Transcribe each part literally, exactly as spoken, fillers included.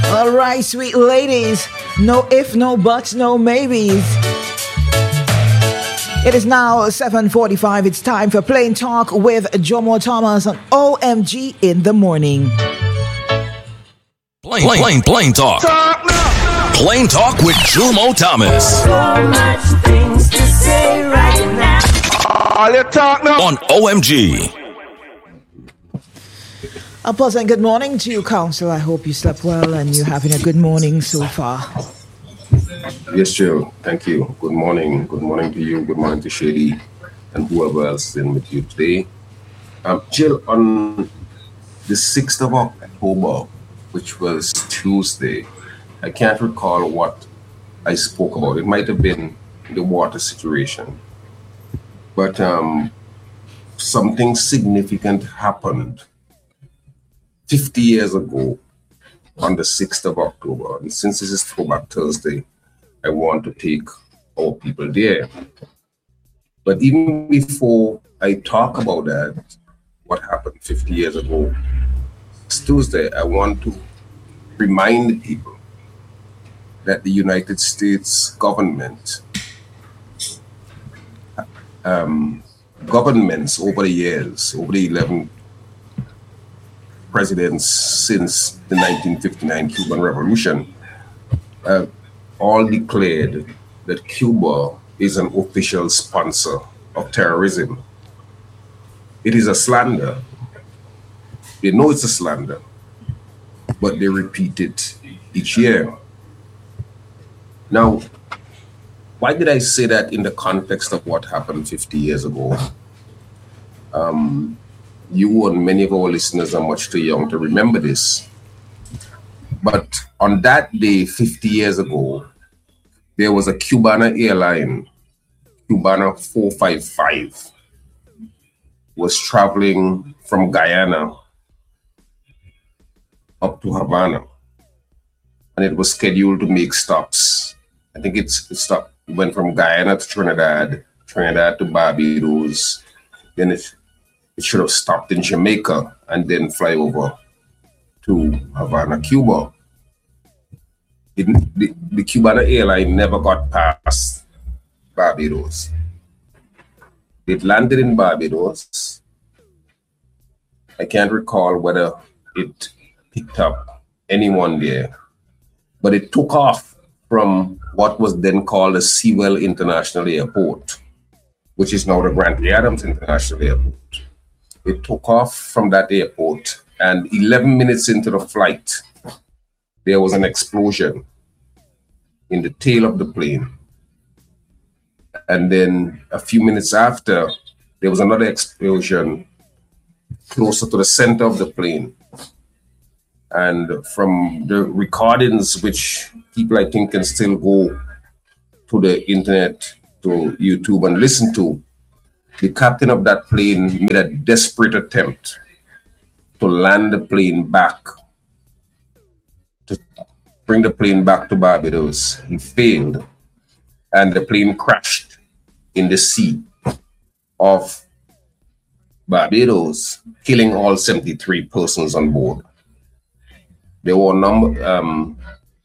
All right, sweet ladies. No if, no buts, no maybes. It is now seven forty-five. It's time for Plain Talk with Jomo Thomas on O M G in the morning. Plain, plain, plain talk. Talk now. Plain talk with Jomo Thomas. So much things to say right now. All your talk now on O M G. A pleasant good morning to you, Council. I hope you slept well and you're having a good morning so far. Yes, Jill. Thank you. Good morning. Good morning to you. Good morning to Shady and whoever else is in with you today. Um, Jill, on the sixth of October, which was Tuesday, I can't recall what I spoke about. It might have been the water situation. But um, something significant happened fifty years ago on the sixth of October. And since this is Throwback Thursday, I want to take our people there. But even before I talk about that, what happened fifty years ago, it's Tuesday, I want to remind people that the United States government, um, governments over the years, over the eleven presidents since the nineteen fifty-nine Cuban Revolution, uh, all declared that Cuba is an official sponsor of terrorism. It is a slander. They know it's a slander, but they repeat it each year. Now, why did I say that in the context of what happened fifty years ago? Um, you and many of our listeners are much too young to remember this. But on that day, fifty years ago, there was a Cubana airline, Cubana four five five, was traveling from Guyana up to Havana. And it was scheduled to make stops. I think it's, it stopped, went from Guyana to Trinidad, Trinidad to Barbados. Then it, it should have stopped in Jamaica and then fly over to Havana, Cuba. It, the, the Cubana airline never got past Barbados. It landed in Barbados. I can't recall whether it picked up anyone there, but it took off from what was then called the Sewell International Airport, which is now the Grantley Adams International Airport. It took off from that airport, and eleven minutes into the flight, there was an explosion in the tail of the plane. And then a few minutes after, there was another explosion closer to the center of the plane. And from the recordings, which people I think can still go to the internet, to YouTube and listen to, the captain of that plane made a desperate attempt to land the plane back, to bring the plane back to Barbados. He failed, and the plane crashed in the sea of Barbados, killing all seventy-three persons on board. There were a number, um,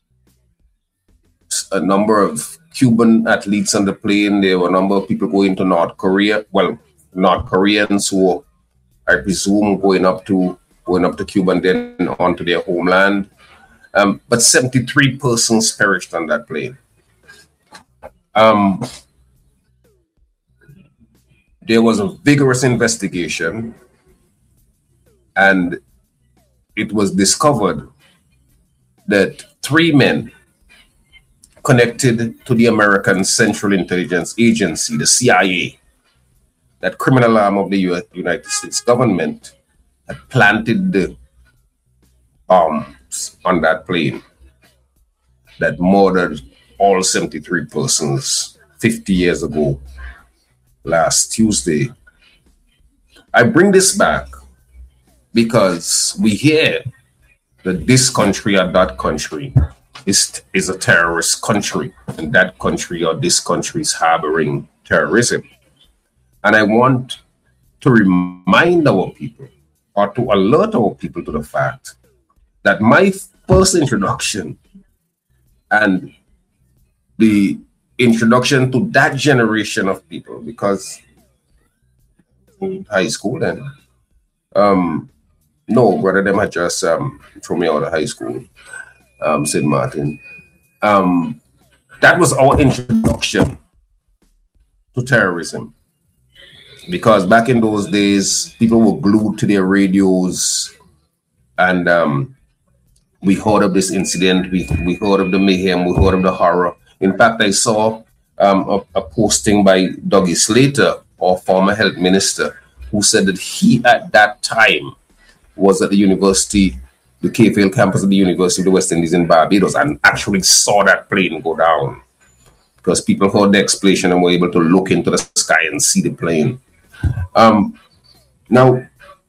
a number of Cuban athletes on the plane. There were a number of people going to North Korea. Well, North Koreans who, I presume, going up to going up to Cuba and then on to their homeland. Um, but seventy-three persons perished on that plane. Um, there was a vigorous investigation, and it was discovered that three men connected to the American Central Intelligence Agency, the C I A, that criminal arm of the U S, United States government, had planted the bombs on that plane that murdered all seventy-three persons fifty years ago, last Tuesday. I bring this back because we hear that this country or that country is, is a terrorist country, and that country or this country is harboring terrorism. And I want to remind our people, or to alert our people to the fact that my first introduction and the introduction to that generation of people, because in high school then, um, no, brother, them had just um, thrown me out of high school, um, Saint Martin. Um, that was our introduction to terrorism. Because back in those days, people were glued to their radios, and um, we heard of this incident, we, we heard of the mayhem, we heard of the horror. In fact, I saw um, a, a posting by Dougie Slater, our former health minister, who said that he, at that time, was at the university, the Cape Hill campus of the University of the West Indies in Barbados, and actually saw that plane go down. Because people heard the explosion and were able to look into the sky and see the plane. Um, now,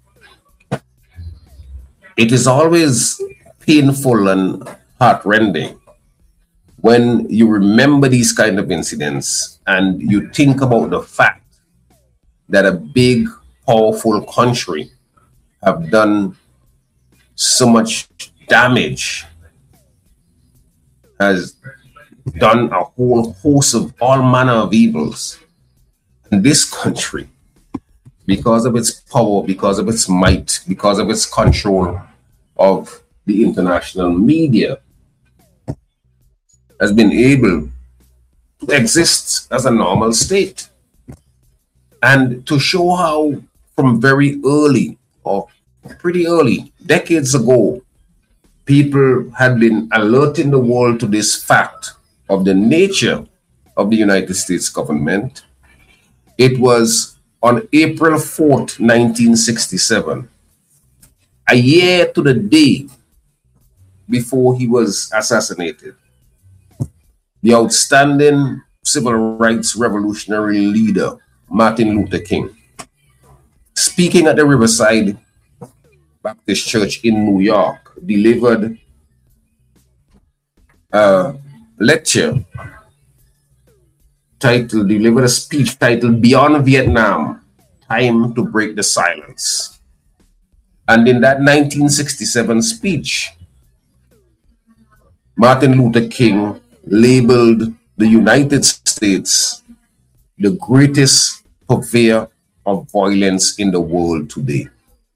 it is always painful and heartrending when you remember these kind of incidents and you think about the fact that a big, powerful country have done so much damage, has done a whole host of all manner of evils. And this country, because of its power, because of its might, because of its control of the international media, has been able to exist as a normal state. And to show how from very early, or pretty early, decades ago, people had been alerting the world to this fact of the nature of the United States government. It was on April fourth, nineteen sixty-seven, a year to the day before he was assassinated, the outstanding civil rights revolutionary leader, Martin Luther King, speaking at the Riverside Baptist Church in New York, delivered a lecture titled, delivered a speech titled Beyond Vietnam, Time to Break the Silence. And in that nineteen sixty-seven speech, Martin Luther King labeled the United States the greatest purveyor of violence in the world today.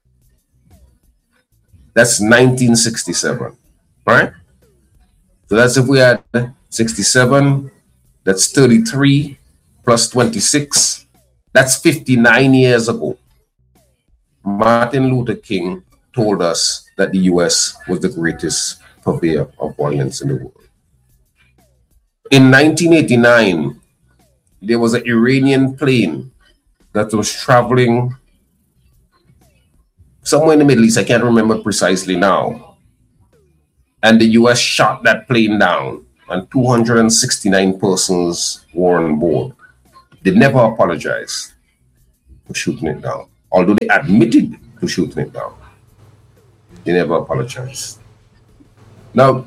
That's nineteen sixty-seven, right? So that's if we had sixty-seven, that's thirty-three plus twenty-six, that's fifty-nine years ago. Martin Luther King told us that the U S was the greatest purveyor of violence in the world. In nineteen eighty-nine, there was an Iranian plane that was traveling somewhere in the Middle East. I can't remember precisely now. And the U S shot that plane down, and two hundred sixty-nine persons were on board. They never apologized for shooting it down, although they admitted to shooting it down. They never apologized. Now,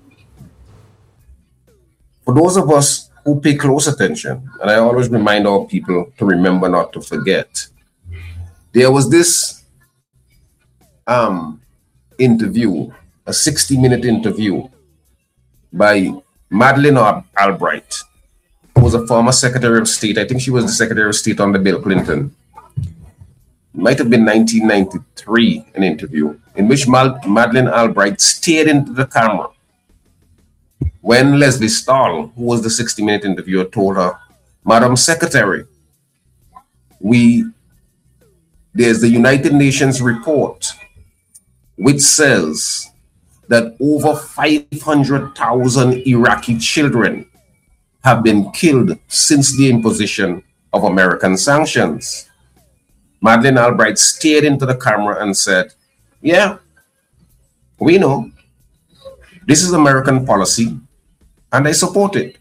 for those of us who pay close attention, and I always remind our people to remember not to forget, there was this um, interview, a sixty-minute interview by Madeleine Albright, who was a former Secretary of State. I think she was the Secretary of State under Bill Clinton. It might have been nineteen ninety-three, an interview in which Madeleine Albright stared into the camera when Leslie Stahl, who was the sixty-minute interviewer, told her, Madam Secretary, we, there's the United Nations report which says that over five hundred thousand Iraqi children have been killed since the imposition of American sanctions. Madeleine Albright stared into the camera and said, yeah, we know. This is American policy, and I support it.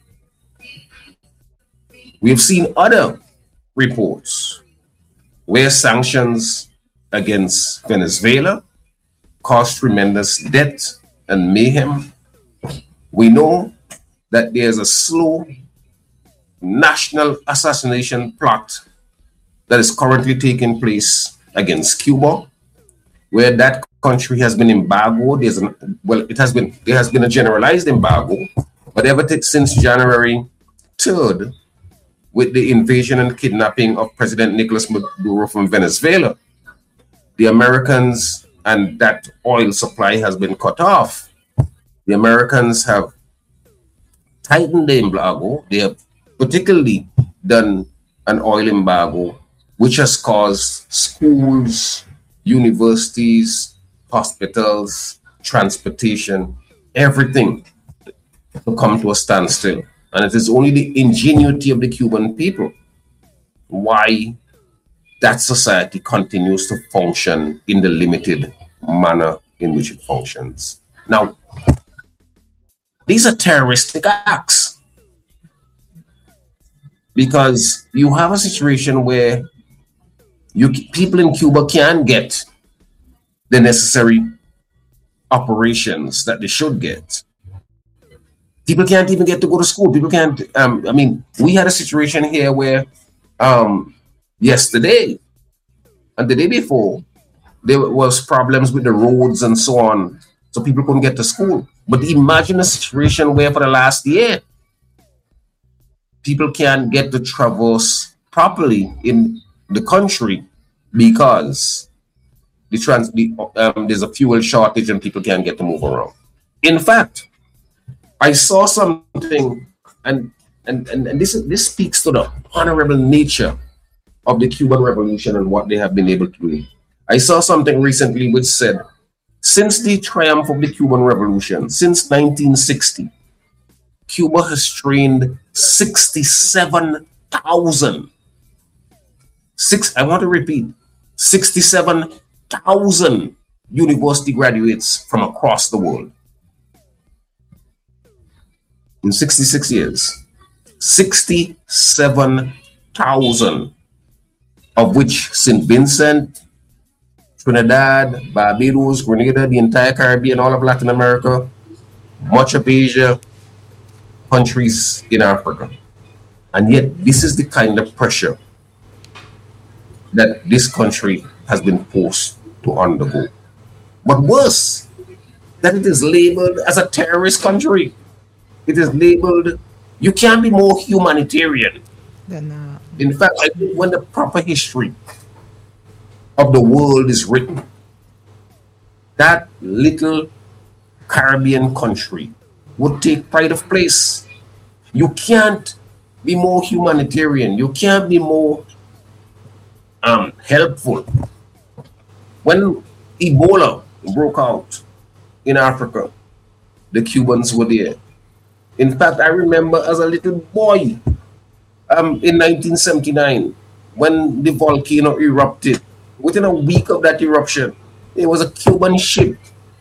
We have seen other reports where sanctions against Venezuela caused tremendous death and mayhem. We know that there's a slow national assassination plot that is currently taking place against Cuba, where that country has been embargoed. There's an, well, it has been there has been a generalized embargo, but ever since January third, with the invasion and kidnapping of President Nicolas Maduro from Venezuela, the Americans and that oil supply has been cut off. The Americans have tightened the embargo. They have particularly done an oil embargo, which has caused schools, universities, hospitals, transportation, everything to come to a standstill. And it is only the ingenuity of the Cuban people why that society continues to function in the limited manner in which it functions. Now, these are terroristic acts because you have a situation where you people in Cuba can get the necessary operations that they should get. People can't even get to go to school. People can't. Um, I mean, we had a situation here where um, yesterday and the day before there was problems with the roads and so on, so people couldn't get to school. But imagine a situation where for the last year people can't get to traverse properly in the country because the trans the, um, there's a fuel shortage and people can't get to move around. In fact, I saw something, and and, and, and this this speaks to the honorable nature of the Cuban Revolution and what they have been able to do. I saw something recently which said, since the triumph of the Cuban Revolution, since nineteen sixty, Cuba has trained sixty-seven thousand. Six, I want to repeat, sixty-seven thousand university graduates from across the world. In sixty-six years, sixty-seven thousand, of which Saint Vincent, Trinidad, Barbados, Grenada, the entire Caribbean, all of Latin America, much of Asia, countries in Africa. And yet, this is the kind of pressure that this country has been forced to undergo. But worse, that it is labeled as a terrorist country. It is labeled, you can't be more humanitarian. Then, uh, In fact, I think when the proper history of the world is written, that little Caribbean country would take pride of place. You can't be more humanitarian. You can't be more um, helpful. When Ebola broke out in Africa, the Cubans were there. In fact, I remember as a little boy um, in nineteen seventy-nine, when the volcano erupted, within a week of that eruption, there was a Cuban ship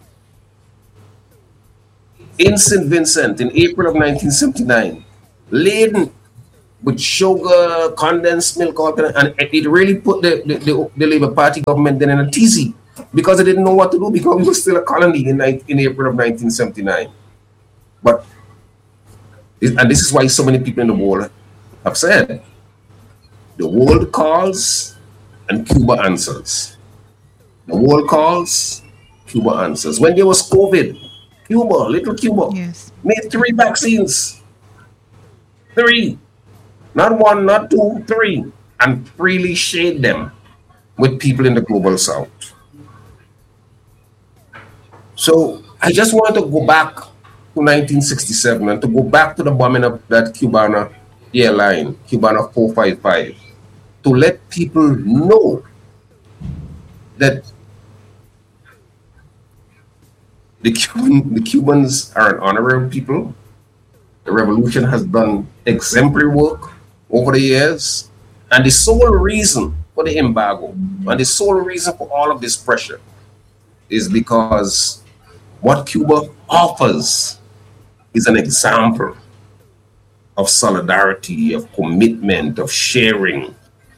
in Saint Vincent in April of nineteen seventy-nine, laden with sugar, condensed milk, all kind of, and it really put the, the, the, the Labour Party government then in a tizzy because they didn't know what to do because we were still a colony in, in April of nineteen seventy-nine. But and this is why so many people in the world have said, the world calls and Cuba answers. The world calls, Cuba answers. When there was COVID, Cuba, little Cuba, yes, made three vaccines. Three. Not one, not two, three. And freely shared them with people in the global south. So I just want to go back to nineteen sixty-seven and to go back to the bombing of that Cubana airline, Cubana four five five, to let people know that the, Cuban, the Cubans are an honorable people. The revolution has done exemplary work over the years, and the sole reason for the embargo and the sole reason for all of this pressure is because what Cuba offers is an example of solidarity, of commitment, of sharing.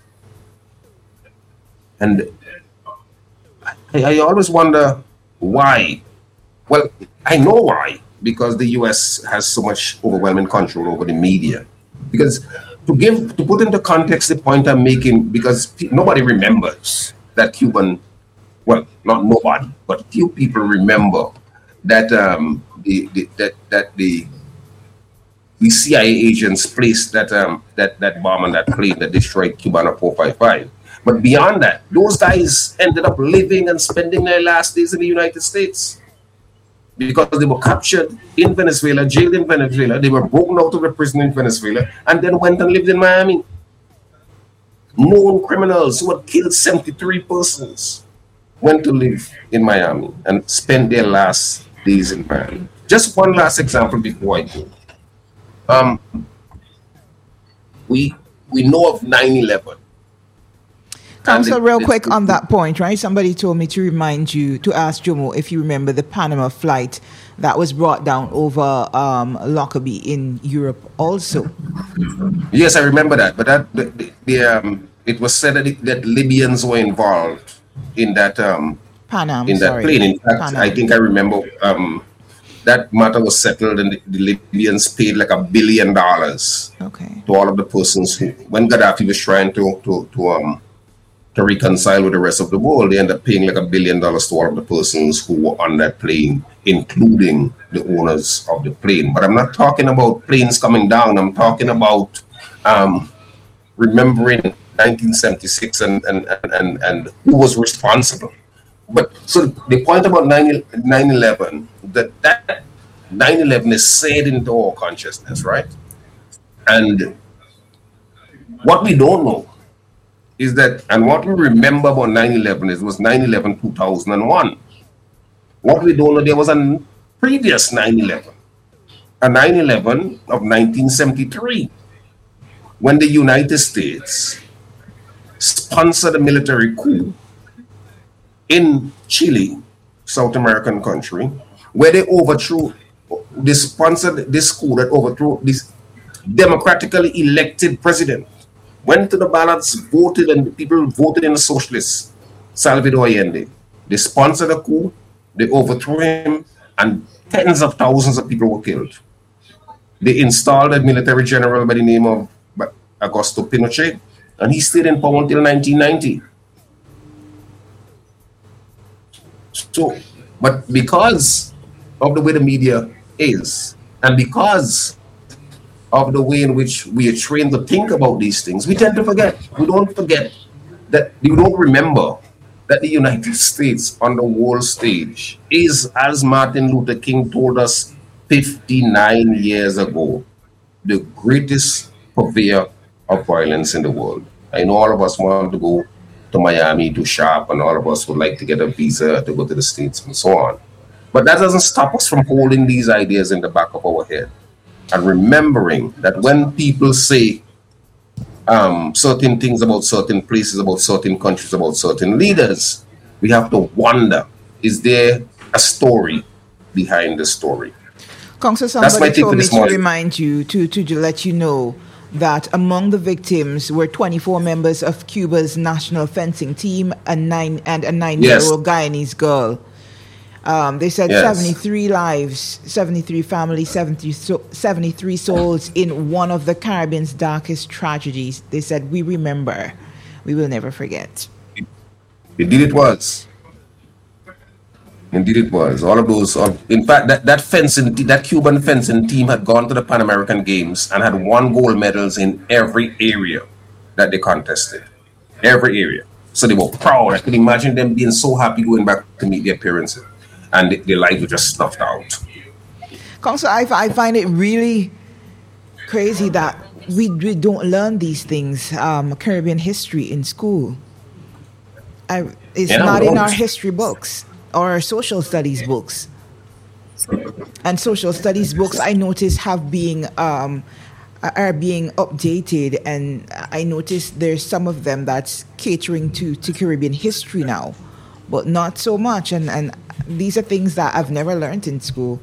And I, I always wonder why. Well, I know why, because the U S has so much overwhelming control over the media. Because to give, to put into context the point I'm making, because pe- nobody remembers that Cuban well, not nobody, but few people remember that um, the, the that that the the C I A agents placed that um, that that bomb on that plane that destroyed Cubana four five five. But beyond that, those guys ended up living and spending their last days in the United States because they were captured in Venezuela, jailed in Venezuela. They were broken out of the prison in Venezuela and then went and lived in Miami. Known criminals who had killed seventy-three persons went to live in Miami and spent their last days in Miami. Just one last example before I go. Um, we we know of nine eleven. Council, real quick on that point, right? Somebody told me to remind you, to ask Jomo if you remember the Panama flight that was brought down over um, Lockerbie in Europe also. Yes, I remember that. But that the, the, the, um, it was said that, it, that Libyans were involved in that um, Panam, in that sorry. plane. In fact, Panam. I think I remember um, that matter was settled and the, the Libyans paid like a billion dollars okay. to all of the persons who, when Gaddafi was trying to to to um to reconcile with the rest of the world, they ended up paying like a billion dollars to all of the persons who were on that plane, including the owners of the plane. But I'm not talking about planes coming down. I'm talking about um, remembering nineteen seventy-six and, and, and, and who was responsible. But so the point about nine eleven, that that nine eleven is seared into our consciousness, right? And what we don't know is that, and what we remember about nine eleven is was nine eleven two thousand one. What we don't know, there was a previous nine eleven, a nine eleven of nineteen seventy-three, when the United States sponsored a military coup in Chile, South American country, where they overthrew, they sponsored this coup that overthrew this democratically elected president. Went to the ballots, voted, and people voted in the socialist, Salvador Allende. They sponsored a coup, they overthrew him, and tens of thousands of people were killed. They installed a military general by the name of Augusto Pinochet, and he stayed in power until nineteen ninety. So, but because of the way the media is, and because of the way in which we are trained to think about these things, we tend to forget. We don't forget that, we don't remember that the United States on the world stage is, as Martin Luther King told us fifty-nine years ago, the greatest purveyor of violence in the world. I know all of us want to go to Miami to shop, and all of us would like to get a visa to go to the States and so on. But that doesn't stop us from holding these ideas in the back of our head and remembering that when people say um, certain things about certain places, about certain countries, about certain leaders, we have to wonder, is there a story behind the story? Council, somebody told me to remind you, to, to, to let you know that among the victims were twenty-four members of Cuba's national fencing team and nine and a nine-year-old yes. Guyanese girl. Um, they said yes. seventy-three lives, seventy-three families, seventy, so, seventy-three souls in one of the Caribbean's darkest tragedies. They said, we remember. We will never forget. Indeed it was. Indeed it was. All of those. Uh, in fact, that, that fencing, that Cuban fencing team had gone to the Pan American Games and had won gold medals in every area that they contested. Every area. So they were proud. I could imagine them being so happy going back to meet their parents. And they, their lives were just snuffed out. Council, I, I find it really crazy that we, we don't learn these things, um, Caribbean history in school. I, it's yeah, not in our history books or social studies books. And social studies books, I notice, have been um, are being updated, and I notice there's some of them that's catering to, to Caribbean history now, but not so much. And, and these are things that I've never learned in school.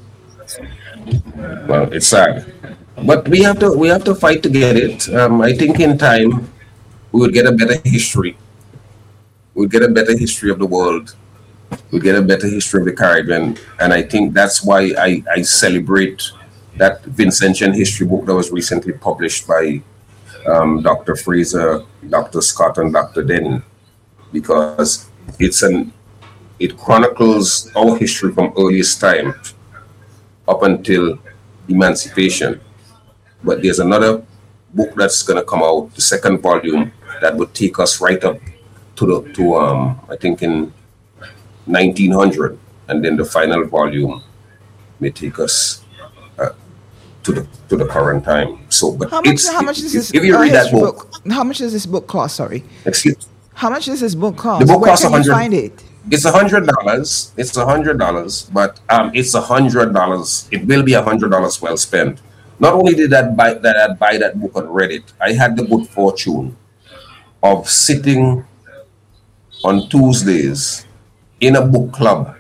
Well, it's sad, but we have to we have to fight to get it. Um, I think in time we would get a better history. We'd get a better history of the world. We'd get a better history of the Caribbean, and I think that's why I, I celebrate that Vincentian history book that was recently published by um, Doctor Fraser, Doctor Scott, and Doctor Denny, because it's an It chronicles our history from earliest time up until emancipation. But there's another book that's going to come out, the second volume, that would take us right up to the to um I think in nineteen hundred, and then the final volume may take us uh, to the to the current time. So, but How much? it's, How much is this? if you uh, read that history book, How much does this book cost? Sorry. excuse, How much does this book cost? the book Where costs a can you hundred. find it? It's a hundred dollars. It's a hundred dollars, but um, it's a hundred dollars. It will be a hundred dollars well spent. Not only did I buy that, I buy that book and read it. I had the good fortune of sitting on Tuesdays in a book club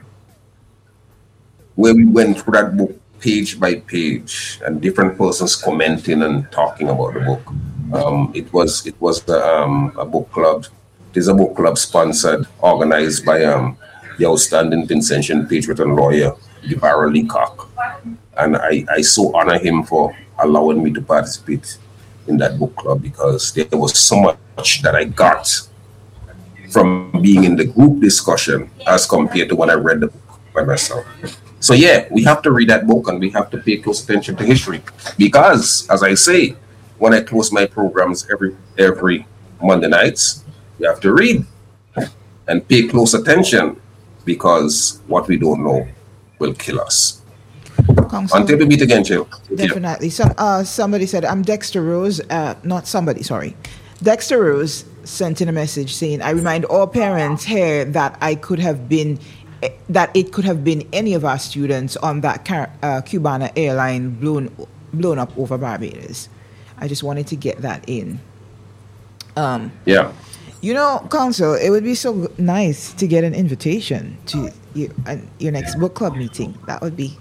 where we went through that book page by page, and different persons commenting and talking about the book. Um, it was it was the, um, a book club. It is a book club sponsored, organized by um, the outstanding Vincentian patriot and lawyer, Guevara Leacock. And I, I so honor him for allowing me to participate in that book club, because there was so much that I got from being in the group discussion as compared to when I read the book by myself. So yeah, we have to read that book, and we have to pay close attention to history, because, as I say, when I close my programs every every Monday nights, we have to read and pay close attention, because what we don't know will kill us. Council, Until we meet again, Jill. definitely. Some uh, somebody said, "I'm Dexter Rose." Uh, not somebody, sorry. Dexter Rose sent in a message saying, "I remind all parents here that I could have been, that it could have been any of our students on that Car- uh, Cubana airline blown blown up over Barbados." I just wanted to get that in. Um, Yeah. You know, Council, it would be so nice to get an invitation to your, uh, your next book club meeting. That would be.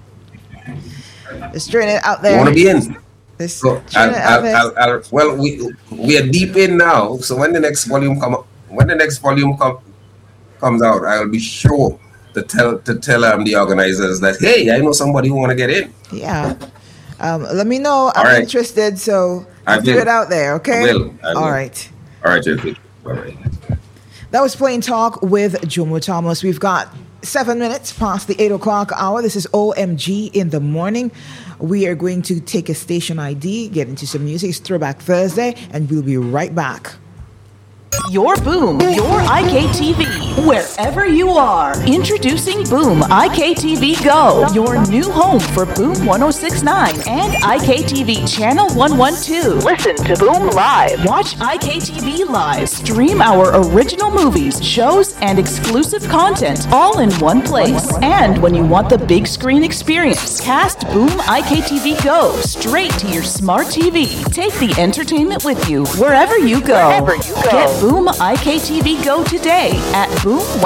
Let's turn it out You there. want to be in? Let's So, turn I'll, it out I'll, there. I'll, I'll, well, we we are deep in now. So when the next volume come up, when the next volume come, comes out, I'll be sure to tell to tell um, the organizers that, hey, I know somebody who want to get in. Yeah. Um, let me know. I'm All right. interested, so I do will. it out there, okay? I will. I will. All right. All right, Jill. All right. That was Plain Talk with Jomo Thomas. We've got seven minutes past the eight o'clock hour. This is O M G in the morning. We are going to take a station I D, get into some music. It's Throwback Thursday, and we'll be right back. Your Boom, your I K T V, wherever you are. Introducing Boom I K T V Go, your new home for Boom one oh six point nine and I K T V Channel one twelve. Listen to Boom live. Watch I K T V live. Stream our original movies, shows, and exclusive content all in one place. And when you want the big screen experience, cast Boom I K T V Go straight to your smart T V. Take the entertainment with you wherever you go. Wherever you go. Get Boom I K T V Go today at boom